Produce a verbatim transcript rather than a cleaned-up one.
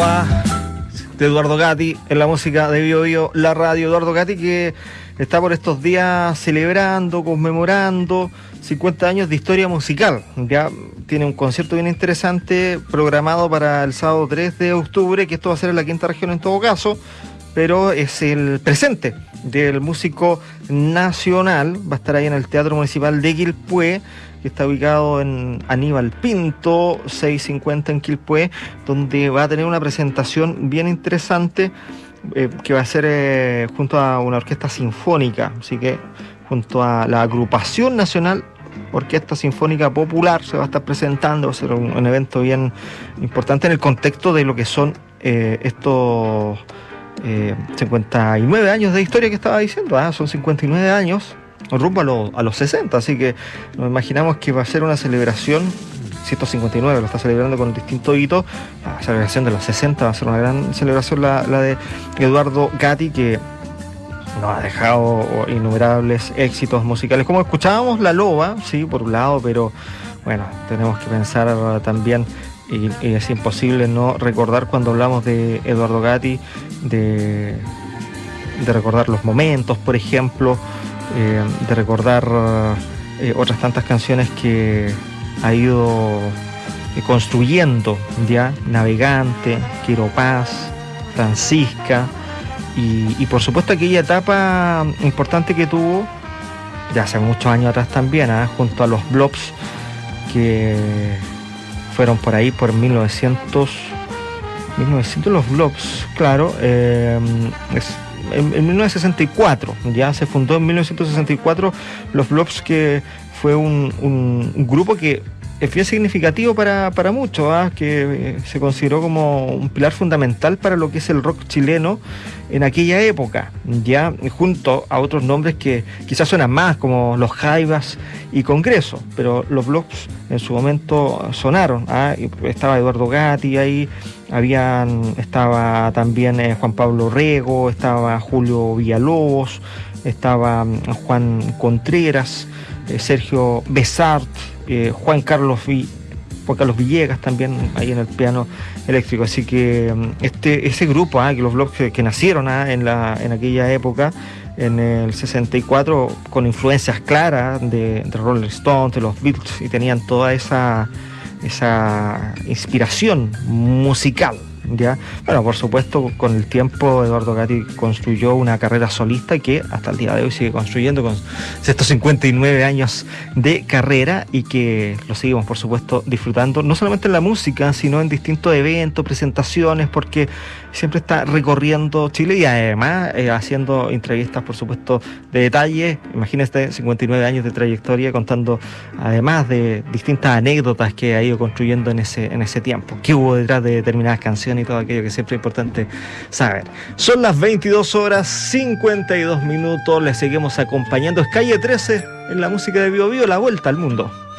De Eduardo Gatti en la música de Bio Bio, la radio. Eduardo Gatti, que está por estos días celebrando, conmemorando cincuenta años de historia musical. Ya tiene un concierto bien interesante programado para el sábado tres de octubre, que esto va a ser en la quinta región en todo caso, pero es el presente del músico nacional. Va a estar ahí en el Teatro Municipal de Quilpué, que está ubicado en Aníbal Pinto, seiscientos cincuenta en Quilpué, donde va a tener una presentación bien interesante eh, que va a ser eh, junto a una orquesta sinfónica. Así que junto a la Agrupación Nacional Orquesta Sinfónica Popular se va a estar presentando. Va a ser un, un evento bien importante en el contexto de lo que son eh, estos eh, cincuenta y nueve años de historia que estaba diciendo. ¿eh? Son cincuenta y nueve años rumbo a, lo, a los sesenta, así que nos imaginamos que va a ser una celebración. Ciento cincuenta y nueve lo está celebrando con distintos hitos. La celebración de los sesenta va a ser una gran celebración, la, la de Eduardo Gatti, que nos ha dejado innumerables éxitos musicales, como escuchábamos La Loba, sí, por un lado, pero bueno, tenemos que pensar también, y, y es imposible no recordar cuando hablamos de Eduardo Gatti, de, de recordar los momentos, por ejemplo, Eh, de recordar eh, otras tantas canciones que ha ido eh, construyendo, ya, Navegante, Quiero Paz, Francisca, y, y por supuesto aquella etapa importante que tuvo ya hace muchos años atrás también, ¿eh? junto a los Blobs, que fueron por ahí por mil novecientos, mil novecientos los Blobs, claro, eh, es En, en mil novecientos sesenta y cuatro, ya se fundó en mil novecientos sesenta y cuatro los Blobs, que fue un, un, un grupo que es bien significativo para, para muchos, ¿eh? que eh, se consideró como un pilar fundamental para lo que es el rock chileno en aquella época, ya junto a otros nombres que quizás suenan más, como los Jaivas y Congreso, pero los Blobs en su momento sonaron. ¿eh? Estaba Eduardo Gatti ahí, habían, estaba también eh, Juan Pablo Rego, estaba Julio Villalobos, estaba Juan Contreras, eh, Sergio Besart, eh, Juan Carlos Vi, Juan Carlos Villegas también ahí en el piano eléctrico. Así que este ese grupo, ah, que los Blobs que, que nacieron ah, en la en aquella época, en el sesenta y cuatro, con influencias claras de, de Rolling Stones, de los Beatles, y tenían toda esa esa inspiración musical, ¿ya? Bueno, por supuesto, con el tiempo Eduardo Gatti construyó una carrera solista que hasta el día de hoy sigue construyendo con estos cincuenta y nueve años de carrera, y que lo seguimos, por supuesto, disfrutando, no solamente en la música, sino en distintos eventos, presentaciones, porque siempre está recorriendo Chile y además eh, haciendo entrevistas, por supuesto, de detalle. Imagínate, cincuenta y nueve años de trayectoria, contando además de distintas anécdotas que ha ido construyendo en ese, en ese tiempo, qué hubo detrás de determinadas canciones y todo aquello que siempre es importante saber. Son las veintidós horas cincuenta y dos minutos, les seguimos acompañando. Es Calle trece en la música de Bio Bio, la vuelta al mundo.